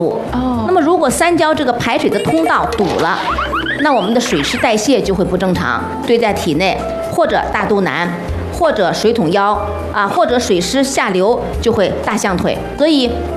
哦， 那么如果三焦这个排水的通道堵了，那我们的水湿代谢就会不正常，堆在体内，或者大肚腩，或者水桶腰啊，或者水湿下流就会大象腿。所以